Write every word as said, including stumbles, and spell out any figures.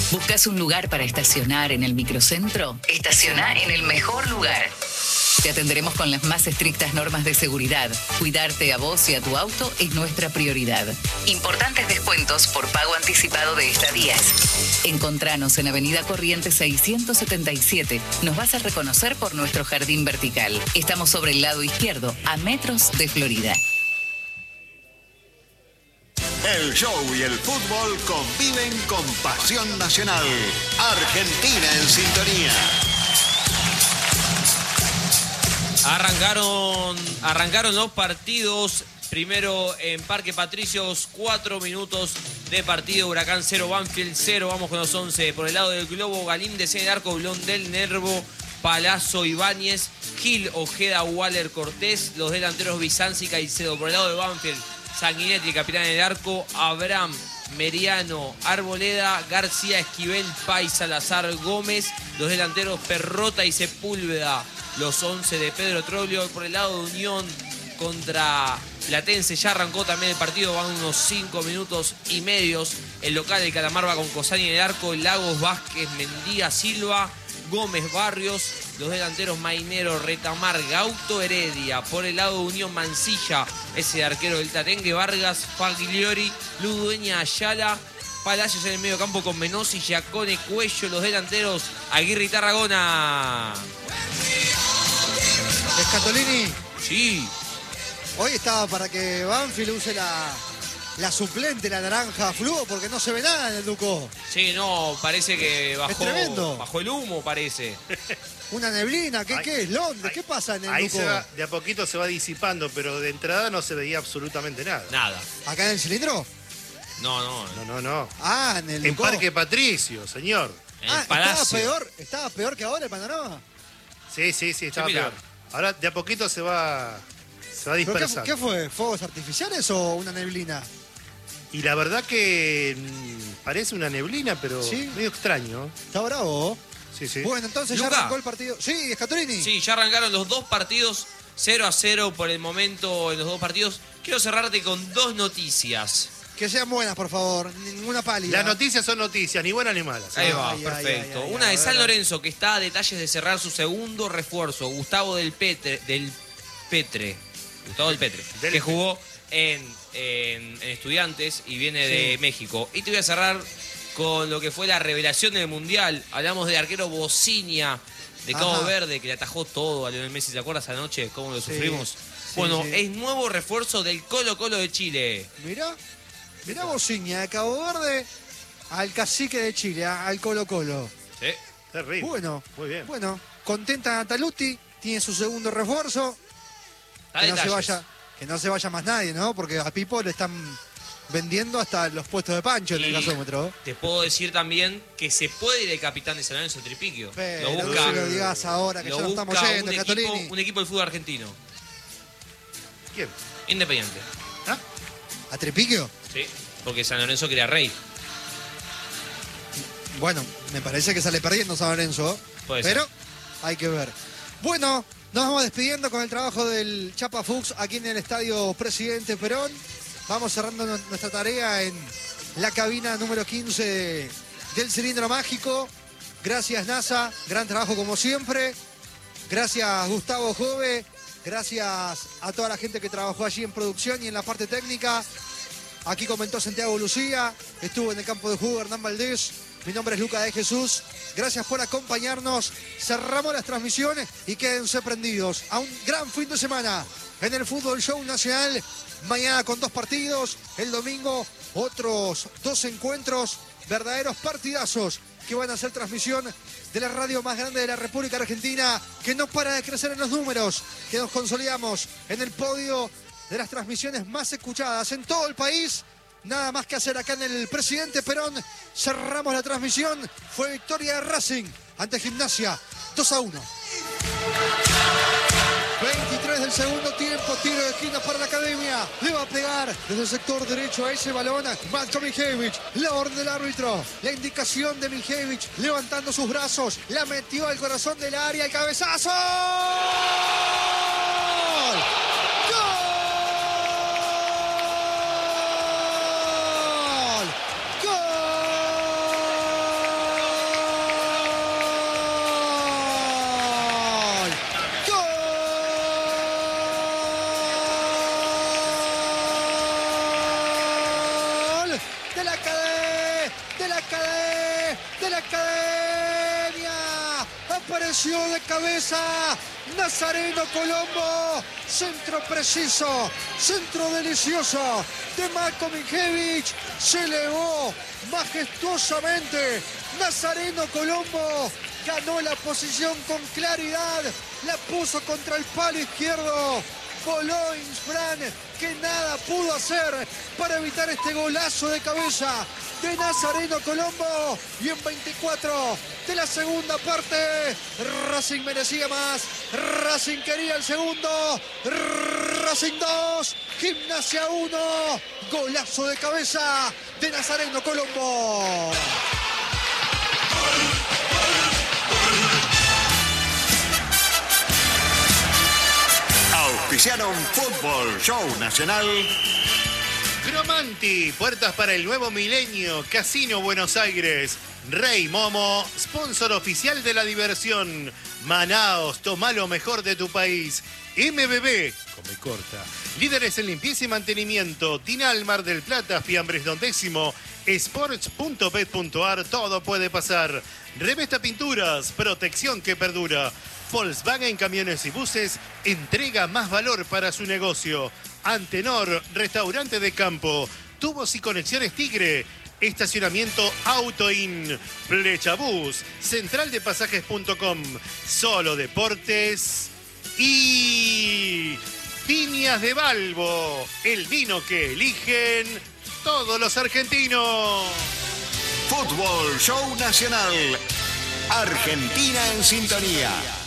¿Buscas un lugar para estacionar en el microcentro? Estaciona en el mejor lugar. Te atenderemos con las más estrictas normas de seguridad. Cuidarte a vos y a tu auto es nuestra prioridad. Importantes descuentos por pago anticipado de estadías. Encontranos en Avenida Corrientes seiscientos setenta y siete. Nos vas a reconocer por nuestro jardín vertical. Estamos sobre el lado izquierdo, a metros de Florida. El show y el fútbol conviven con pasión nacional. Argentina en sintonía. Arrancaron, arrancaron los partidos. Primero en Parque Patricios, cuatro minutos de partido. Huracán cero, Banfield cero. Vamos con los once. Por el lado del globo, Galíndez en el arco, Blondel, Nervo, Palazzo, Ibáñez, Gil, Ojeda, Waller, Cortés. Los delanteros Bizanci y Caicedo. Por el lado de Banfield, Sanguinetti, capitán en el arco, Abraham, Meriano, Arboleda, García, Esquivel, Pay, Salazar, Gómez. Los delanteros Perrota y Sepúlveda. Los once de Pedro Troglio. Por el lado de Unión contra Platense. Ya arrancó también el partido, van unos cinco minutos y medios. El local del Calamar va con Cosani en el arco, Lagos, Vázquez, Mendía, Silva, Gómez, Barrios. Los delanteros Mainero, Retamar, Gauto, Heredia. Por el lado de Unión, Mancilla, ese arquero del Tatengue, Vargas, Fagliori, Ludueña, Ayala. Palacios en el medio campo con Menossi, Giacone, Cuello. Los delanteros Aguirre y Tarragona. Scatolini. Sí. Hoy estaba para que Banfield use la, la suplente, la naranja fluo, porque no se ve nada en el Ducó. Sí, no, parece que bajó, Es tremendo. bajó el humo, parece. Una neblina, ¿qué, Ay, qué es? Londres, ay, ¿qué pasa en el Ahí Ducó? se va, de a poquito se va disipando, pero de entrada no se veía absolutamente nada. Nada. ¿Acá en el cilindro? No, no. No, no, no. Ah, en el En Ducó. Parque Patricio, señor. En Ah, el ¿estaba Palacio. peor, ¿estaba peor que ahora el panorama? Sí, sí, sí, estaba Sí, mira. peor. Ahora de a poquito se va, se va ¿Pero qué, dispersando. qué fue? ¿Fuegos artificiales o una neblina? Y la verdad que mm, parece una neblina, pero Sí. medio extraño. Está bravo. Sí, sí. Bueno, entonces ya Luca. arrancó el partido. Sí, Scatolini. Sí, ya arrancaron los dos partidos, cero a cero por el momento en los dos partidos. Quiero cerrarte con dos noticias. Que sean buenas, por favor. Ninguna pálida. Las noticias son noticias, ni buenas ni malas. Ahí Ay, va, ay, perfecto. ay, ay, Una ay, de a San ver. Lorenzo, que está a detalles de cerrar su segundo refuerzo. Gustavo del Petre, del Petre. Gustavo del Petre. Del que Petre. jugó en, en- en Estudiantes y viene de Sí. México. Y te voy a cerrar con lo que fue la revelación del Mundial. Hablamos del arquero Bocinia de Cabo Ajá. Verde, que le atajó todo a Lionel Messi. ¿Te acuerdas anoche cómo lo Sí. sufrimos? Sí, Bueno, sí. es nuevo refuerzo del Colo Colo de Chile. Mirá, mirá Bociña, de Cabo Verde al cacique de Chile, a- al Colo Colo. Sí. Terrible. Bueno, Muy bien. bueno, contenta Nataluti, tiene su segundo refuerzo. A Que no, se detalles. vaya, que no se vaya más nadie, ¿no? Porque a Pipo le están vendiendo hasta los puestos de Pancho en el Y gasómetro. Te puedo decir también que se puede ir el capitán de San Lorenzo, Tripiquio. Pero lo no busca, se lo digas ahora, que lo ya nos estamos busca yendo, un, Scatolini. equipo, un equipo del fútbol argentino. ¿Quién? Independiente. ¿Ah? ¿A Trepiquio? Sí. Porque San Lorenzo quería rey. Bueno, me parece que sale perdiendo San Lorenzo. Puede pero ser. hay que ver. Bueno, nos vamos despidiendo con el trabajo del Chapa Fuchs aquí en el Estadio Presidente Perón. Vamos cerrando nu- nuestra tarea en la cabina número quince del Cilindro Mágico. Gracias, NASA. Gran trabajo como siempre. Gracias, Gustavo Jove. Gracias a toda la gente que trabajó allí en producción y en la parte técnica. Aquí comentó Santiago Lucía. Estuvo en el campo de juego Hernán Valdés. Mi nombre es Luca de Jesús. Gracias por acompañarnos. Cerramos las transmisiones y quédense prendidos a un gran fin de semana en el Fútbol Show Nacional. Mañana con dos partidos. El domingo otros dos encuentros. Verdaderos partidazos que van a hacer transmisión de la radio más grande de la República Argentina, que no para de crecer en los números, que nos consolidamos en el podio de las transmisiones más escuchadas en todo el país. Nada más que hacer acá en el Presidente Perón. Cerramos la transmisión. Fue victoria de Racing ante Gimnasia. dos a uno. veintitrés del segundo tiempo. Tiro de esquina para la Academia. Le va a pegar desde el sector derecho a ese balón Matko Mijevic. La orden del árbitro. La indicación de Mijevic. Levantando sus brazos. La metió al corazón del área. El cabezazo. ¡Gol! de la academia, de la academia. Apareció de cabeza Nazareno Colombo. Centro preciso, centro delicioso de Marko Mincevic. Se elevó majestuosamente Nazareno Colombo. Ganó la posición con claridad. La puso contra el palo izquierdo. Voló Insfran, que nada pudo hacer para evitar este golazo de cabeza de Nazareno Colombo. Y en veinticuatro de la segunda parte, Racing merecía más. Racing quería el segundo. Racing dos, Gimnasia uno. Golazo de cabeza de Nazareno Colombo. Auspiciaron Fútbol Show Nacional. Gromanti, puertas para el nuevo milenio, Casino Buenos Aires. Rey Momo, sponsor oficial de la diversión. Manaos, toma lo mejor de tu país. M B B, come corta. Líderes en limpieza y mantenimiento. Tinal, Mar del Plata, Fiambres Don Décimo. Sports punto bet punto ar, todo puede pasar. Revesta Pinturas, protección que perdura. Volkswagen Camiones y Buses entrega más valor para su negocio. Antenor, restaurante de campo. Tubos y conexiones Tigre. Estacionamiento Autoin. Flechabús. Central de Pasajes punto com. Solo Deportes. Y Viñas de Balbo. El vino que eligen todos los argentinos. Fútbol Show Nacional. Argentina en sintonía.